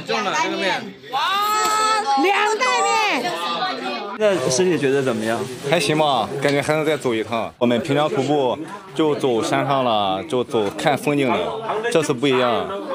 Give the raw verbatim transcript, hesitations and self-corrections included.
中了这个面。 哇，两袋面。 那师姐觉得怎么样？ 还行吧，感觉还能再走一趟。我们平常徒步就走山上了，就走看风景的，这次不一样。